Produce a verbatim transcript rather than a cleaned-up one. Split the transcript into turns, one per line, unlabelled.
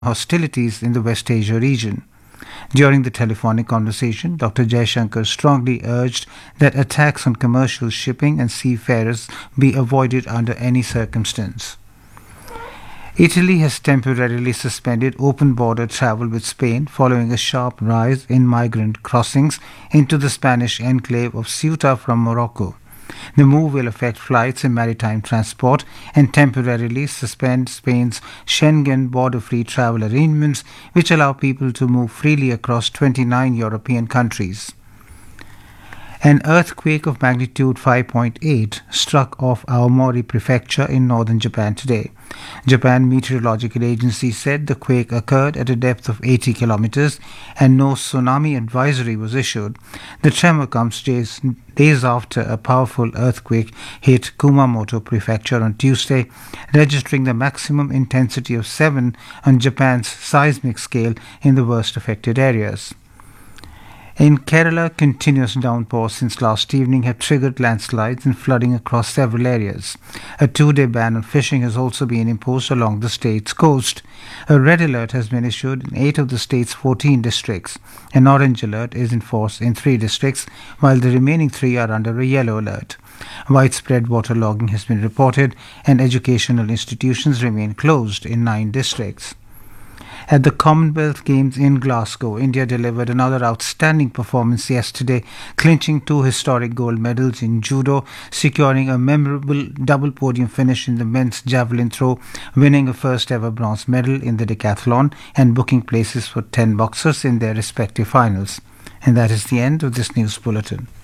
hostilities in the West Asia region. During the telephonic conversation, Doctor Jaishankar strongly urged that attacks on commercial shipping and seafarers be avoided under any circumstance. Italy has temporarily suspended open border travel with Spain following a sharp rise in migrant crossings into the Spanish enclave of Ceuta from Morocco. The move will affect flights and maritime transport and temporarily suspend Spain's Schengen border-free travel arrangements, which allow people to move freely across twenty-nine European countries. An earthquake of magnitude five point eight struck off Aomori Prefecture in northern Japan today. Japan Meteorological Agency said the quake occurred at a depth of eighty kilometers and no tsunami advisory was issued. The tremor comes days, days after a powerful earthquake hit Kumamoto Prefecture on Tuesday, registering the maximum intensity of seven on Japan's seismic scale in the worst affected areas. In Kerala, continuous downpours since last evening have triggered landslides and flooding across several areas. A two-day ban on fishing has also been imposed along the state's coast. A red alert has been issued in eight of the state's fourteen districts. An orange alert is in force in three districts, while the remaining three are under a yellow alert. Widespread waterlogging has been reported, and educational institutions remain closed in nine districts. At the Commonwealth Games in Glasgow, India delivered another outstanding performance yesterday, clinching two historic gold medals in judo, securing a memorable double podium finish in the men's javelin throw, winning a first ever bronze medal in the decathlon, and booking places for ten boxers in their respective finals. And that is the end of this news bulletin.